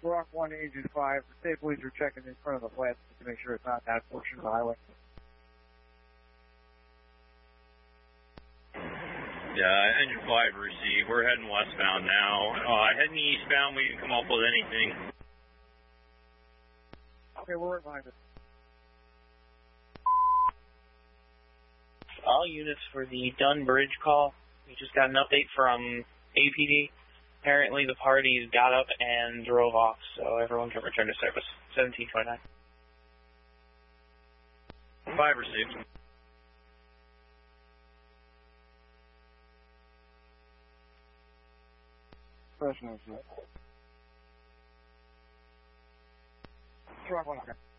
Rock 1, Agent 5. The state police are checking in front of the flat to make sure it's not that portion of the highway. Yeah, Engine 5 received. We're heading westbound now. Heading eastbound, we can come up with anything. Okay, we're reminded. All units for the Dunn Bridge call. We just got an update from APD. Apparently the parties got up and drove off, so everyone can return to service. 1729. 5 received. Rock 1, okay.